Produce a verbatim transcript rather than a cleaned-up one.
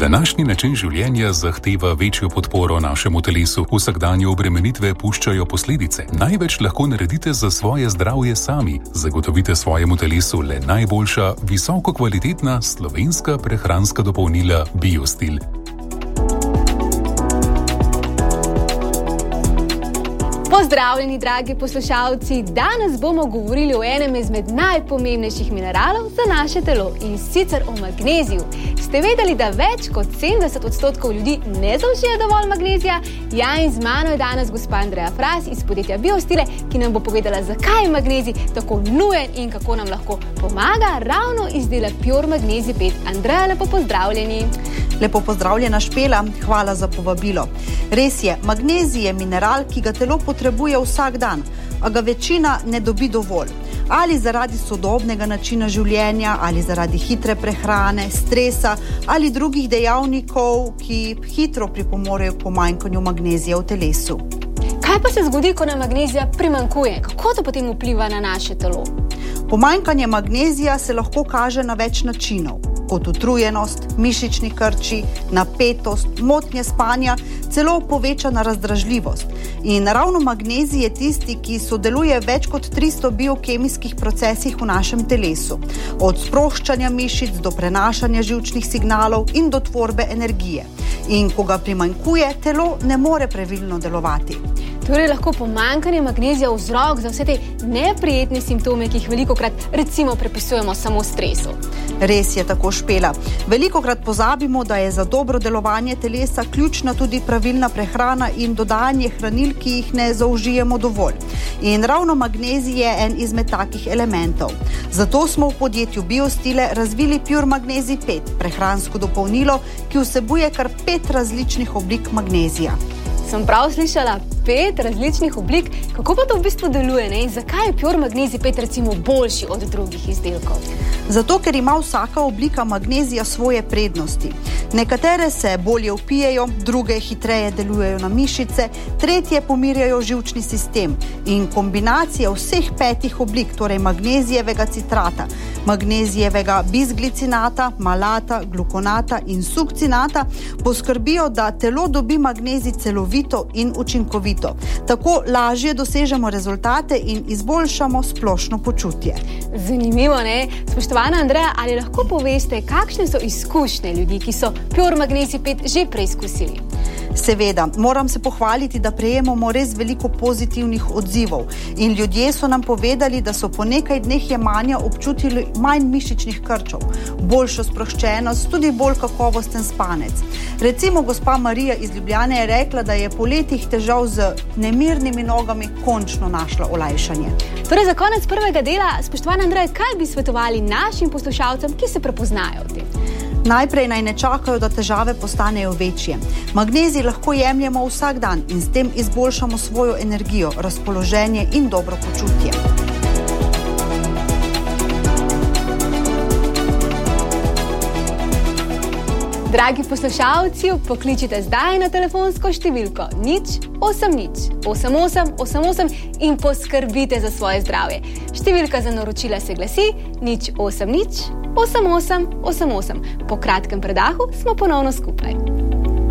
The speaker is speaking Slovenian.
Današnji način življenja zahteva večjo podporo našemu telesu. Vsakdanje obremenitve puščajo posledice. Največ lahko naredite za svoje zdravje sami. Zagotovite svojemu telesu le najboljša, visoko kvalitetna slovenska prehranska dopolnila Biostil. Pozdravljeni, dragi poslušalci! Danes bomo govorili o enem izmed najpomembnejših mineralov za naše telo, in sicer o magneziju. Ste vedeli, da več kot sedemdeset odstotkov ljudi ne zaužije dovolj magnezija? Ja, in z mano je danes gospa Andreja Fras iz podjetja Biostile, ki nam bo povedala, zakaj je magnezij tako nujen in kako nam lahko pomaga ravno izdelek Pure Magnezij pet. Andreja, lepo pozdravljeni! Lepo pozdravljena, Špela, hvala za povabilo. Res je, magnezij je mineral, ki ga telo potrebuje vsak dan, a ga večina ne dobi dovolj. Ali zaradi sodobnega načina življenja, ali zaradi hitre prehrane, stresa ali drugih dejavnikov, ki hitro pripomorejo k pomanjkanju magnezija v telesu. Kaj pa se zgodi, ko nam magnezija primanjkuje? Kako to potem vpliva na naše telo? Pomanjkanje magnezija se lahko kaže na več načinov, kot utrujenost, mišični krči, napetost, motnje spanja, celo povečana razdražljivost. In ravno magnezij je tisti, ki sodeluje več kot tristo biokemijskih procesih v našem telesu, od sproščanja mišic do prenašanja živčnih signalov in do tvorbe energije. In ko ga primanjkuje, telo ne more pravilno delovati. Torej lahko pomanjkanje magnezija vzrok za vse te neprijetne simptome, ki jih velikokrat recimo prepisujemo samo stresu. Res je tako, Špela. Velikokrat pozabimo, da je za dobro delovanje telesa ključna tudi pravilna prehrana in dodajanje hranil, ki jih ne zaužijemo dovolj. In ravno magnezij je en izmed takih elementov. Zato smo v podjetju Biostile razvili Pure Magnezij pet, prehransko dopolnilo, ki vsebuje kar pet različnih oblik magnezija. Sem prav slišala? Pet različnih oblik. Kako pa to v bistvu deluje, ne? In zakaj je Pure Magnezij pet recimo boljši od drugih izdelkov? Zato, ker ima vsaka oblika magnezija svoje prednosti. Nekatere se bolje vpijejo, druge hitreje delujejo na mišice, tretje pomirjajo živčni sistem. In kombinacija vseh petih oblik, torej magnezijevega citrata, magnezijevega bisglicinata, malata, glukonata in sukcinata, poskrbijo, da telo dobi magnezij celovito in učinkovito. Tako lažje dosežemo rezultate in izboljšamo splošno počutje. Zanimivo, ne? Spoštovana Andreja, ali lahko poveste, kakšne so izkušnje ljudi, ki so Pure Magnezij pet že preizkusili? Seveda, moram se pohvaliti, da prejemamo res veliko pozitivnih odzivov in ljudje so nam povedali, da so po nekaj dneh jemanja občutili manj mišičnih krčev, boljšo sproščenost, tudi bolj kakovosten spanec. Recimo gospa Marija iz Ljubljane je rekla, da je po letih težav z nemirnimi nogami končno našla olajšanje. Torej, za konec prvega dela, spoštovana Andreja, kaj bi svetovali našim poslušalcem, ki se prepoznajo v tem? Najprej naj ne čakajo, da težave postanejo večje. Magnezij lahko jemljemo vsak dan in s tem izboljšamo svojo energijo, razpoloženje in dobro počutje. Dragi poslušalci, pokličite zdaj na telefonsko številko nič osem nič osem osem osem osem in poskrbite za svoje zdravje. Številka za naročila se glasi nič osem nič osem osem osem osem. Po kratkem predahu smo ponovno skupaj.